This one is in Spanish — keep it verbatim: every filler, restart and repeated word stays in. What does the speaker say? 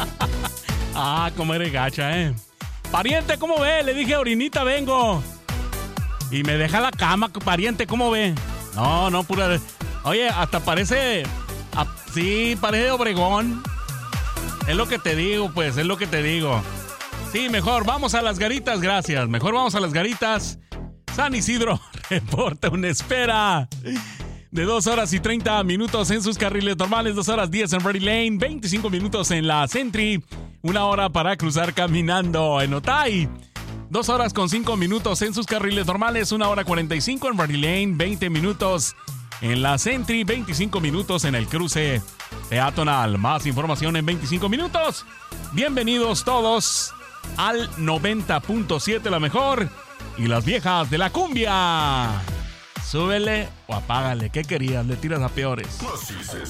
Ah, cómo eres gacha, ¿eh? Pariente, ¿cómo ve? Le dije, orinita, vengo. Y me deja la cama, pariente, ¿cómo ve? No, no, pura... De... Oye, hasta parece... A... Sí, parece de Obregón. Es lo que te digo, pues, es lo que te digo. Sí, mejor vamos a las garitas, gracias. Mejor vamos a las garitas. San Isidro reporta una espera de dos horas y treinta minutos en sus carriles normales, dos horas diez en Ready Lane, veinticinco minutos en la Sentry, una hora para cruzar caminando en Otay, dos horas con cinco minutos en sus carriles normales, una hora cuarenta y cinco en Ready Lane, veinte minutos en la Sentry, veinticinco minutos en el cruce peatonal. Más información en veinticinco minutos. Bienvenidos todos al noventa punto siete, la mejor y las viejas de la cumbia. Súbele o apágale. ¿Qué querías? Le tiras a peores. Así se